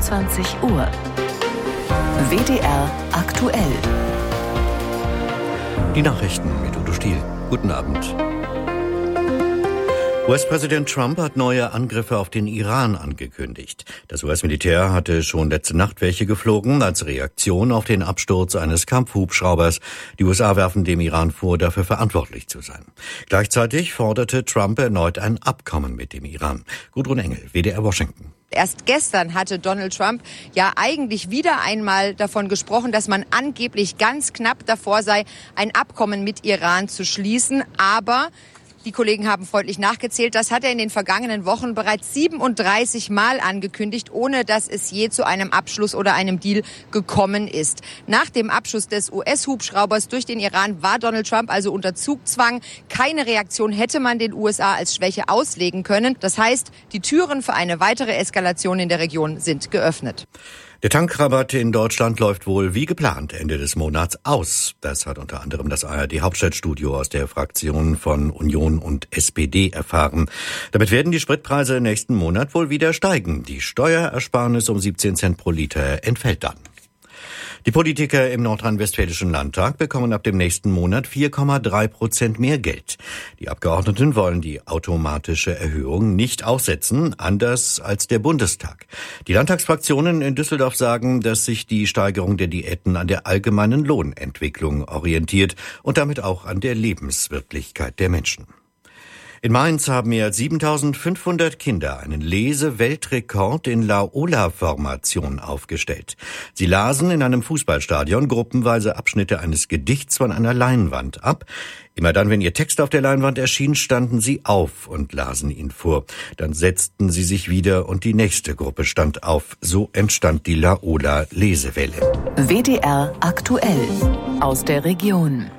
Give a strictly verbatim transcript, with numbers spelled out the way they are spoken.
zweiundzwanzig Uhr. W D R aktuell. Die Nachrichten mit Udo Stiel. Guten Abend. U S-Präsident Trump hat neue Angriffe auf den Iran angekündigt. Das U S-Militär hatte schon letzte Nacht welche geflogen, als Reaktion auf den Absturz eines Kampfhubschraubers. Die U S A werfen dem Iran vor, dafür verantwortlich zu sein. Gleichzeitig forderte Trump erneut ein Abkommen mit dem Iran. Gudrun Engel, W D R Washington. Erst gestern hatte Donald Trump ja eigentlich wieder einmal davon gesprochen, dass man angeblich ganz knapp davor sei, ein Abkommen mit Iran zu schließen. Aber die Kollegen haben freundlich nachgezählt. Das hat er in den vergangenen Wochen bereits siebenunddreißig Mal angekündigt, ohne dass es je zu einem Abschluss oder einem Deal gekommen ist. Nach dem Abschuss des U S-Hubschraubers durch den Iran war Donald Trump also unter Zugzwang. Keine Reaktion hätte man den U S A als Schwäche auslegen können. Das heißt, die Türen für eine weitere Eskalation in der Region sind geöffnet. Der Tankrabatt in Deutschland läuft wohl wie geplant Ende des Monats aus. Das hat unter anderem das A R D-Hauptstadtstudio aus der Fraktion von Union und S P D erfahren. Damit werden die Spritpreise nächsten Monat wohl wieder steigen. Die Steuerersparnis um siebzehn Cent pro Liter entfällt dann. Die Politiker im nordrhein-westfälischen Landtag bekommen ab dem nächsten Monat vier Komma drei Prozent mehr Geld. Die Abgeordneten wollen die automatische Erhöhung nicht aussetzen, anders als der Bundestag. Die Landtagsfraktionen in Düsseldorf sagen, dass sich die Steigerung der Diäten an der allgemeinen Lohnentwicklung orientiert und damit auch an der Lebenswirklichkeit der Menschen. In Mainz haben mehr als siebentausendfünfhundert Kinder einen Lese-Weltrekord in Laola-Formation aufgestellt. Sie lasen in einem Fußballstadion gruppenweise Abschnitte eines Gedichts von einer Leinwand ab. Immer dann, wenn ihr Text auf der Leinwand erschien, standen sie auf und lasen ihn vor. Dann setzten sie sich wieder und die nächste Gruppe stand auf. So entstand die Laola-Lesewelle. W D R aktuell aus der Region.